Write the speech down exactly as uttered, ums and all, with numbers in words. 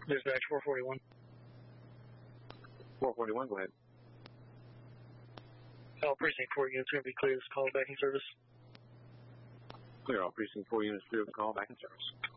Dispatch four forty-one. four forty-one, go ahead. All precinct four units are going to be clear. This call back in service. Clear all precinct four units, clear the call back in service.